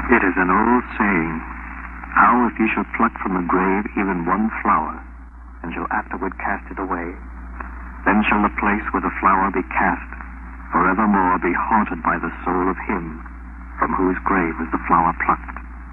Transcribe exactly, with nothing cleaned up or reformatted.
It is an old saying, how if ye shall pluck from the grave even one flower, and shall afterward cast it away, then shall the place where the flower be cast forevermore be haunted by the soul of him from whose grave was the flower plucked.